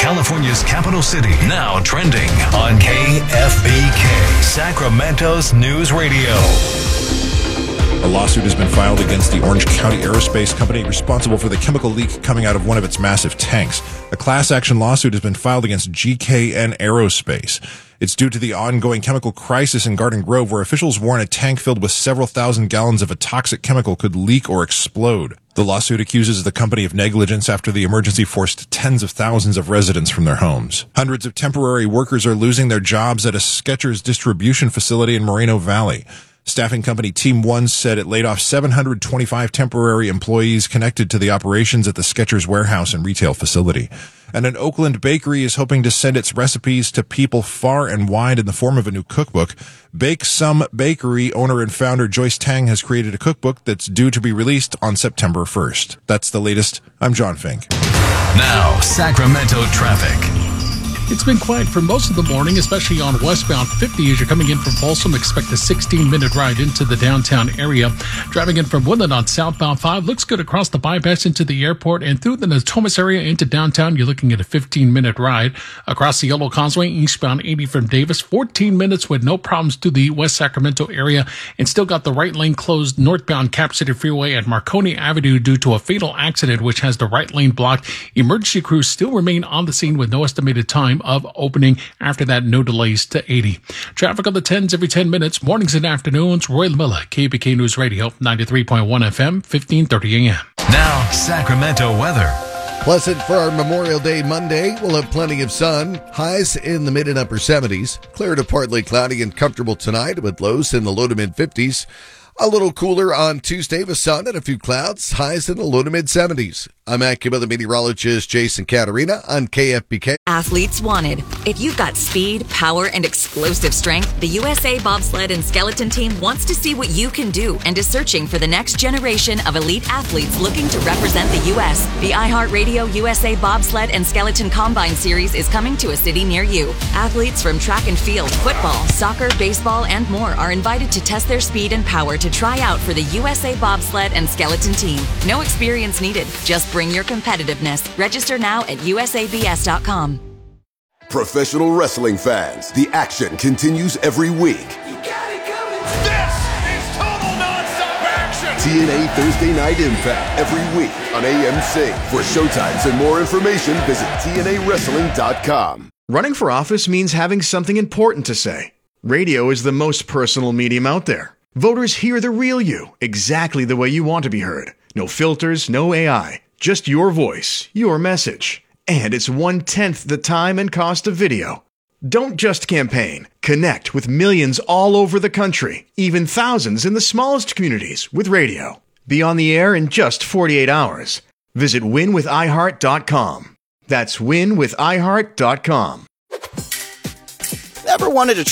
California's capital city. Now trending on KFBK, Sacramento's news radio. A lawsuit has been filed against the Orange County Aerospace Company responsible for the chemical leak coming out of one of its massive tanks. A class action lawsuit has been filed against GKN Aerospace. It's due to the ongoing chemical crisis in Garden Grove, where officials warn a tank filled with several thousand gallons of a toxic chemical could leak or explode. The lawsuit accuses the company of negligence after the emergency forced tens of thousands of residents from their homes. Hundreds of temporary workers are losing their jobs at a Skechers distribution facility in Moreno Valley. Staffing company Team One said it laid off 725 temporary employees connected to the operations at the Skechers warehouse and retail facility. And an Oakland bakery is hoping to send its recipes to people far and wide in the form of a new cookbook. Bake Some Bakery owner and founder Joyce Tang has created a cookbook that's due to be released on September 1st. That's the latest. I'm John Fink. Now, Sacramento traffic. It's been quiet for most of the morning, especially on westbound 50 as you're coming in from Folsom. Expect a 16-minute ride into the downtown area. Driving in from Woodland on southbound 5 looks good across the bypass into the airport, and through the Natomas area into downtown, you're looking at a 15-minute ride. Across the Yellow Causeway, eastbound 80 from Davis, 14 minutes with no problems to the West Sacramento area, and still got the right lane closed northbound Cap City Freeway at Marconi Avenue due to a fatal accident which has the right lane blocked. Emergency crews still remain on the scene with no estimated time of opening. After that, no delays to 80. Traffic on the 10s every 10 minutes, mornings and afternoons. Roy Lamilla, KBK News Radio, 93.1 FM, 1530 AM. Now, Sacramento weather. Pleasant for our Memorial Day Monday. We'll have plenty of sun. Highs in the mid and upper 70s. Clear to partly cloudy and comfortable tonight with lows in the low to mid 50s. A little cooler on Tuesday with sun and a few clouds. Highs in the low to mid 70s. I'm AccuWeather meteorologist Jason Caterina on KFBK. Athletes wanted. If you've got speed, power, and explosive strength, the USA Bobsled and Skeleton Team wants to see what you can do and is searching for the next generation of elite athletes looking to represent the U.S. The iHeartRadio USA Bobsled and Skeleton Combine Series is coming to a city near you. Athletes from track and field, football, soccer, baseball, and more are invited to test their speed and power to try out for the USA Bobsled and Skeleton Team. No experience needed. Just bring your competitiveness. Register now at usabs.com. Professional wrestling fans, the action continues every week. You got it coming. This is total nonstop action. TNA Thursday Night Impact every week on AMC. For showtimes and more information, visit TNAWrestling.com. Running for office means having something important to say. Radio is the most personal medium out there. Voters hear the real you, exactly the way you want to be heard. No filters, no AI. Just your voice, your message. And it's 1/10 the time and cost of video. Don't just campaign. Connect with millions all over the country, even thousands in the smallest communities with radio. Be on the air in just 48 hours. Visit winwithiheart.com. That's winwithiheart.com. Ever wanted to